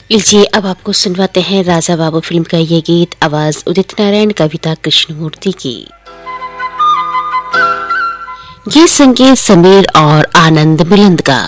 लीजिए अब आपको सुनवाते हैं राजा बाबू फिल्म का ये गीत, आवाज उदित नारायण, कविता कृष्णमूर्ति की। ये संगीत समीर और आनंद बुलंद का।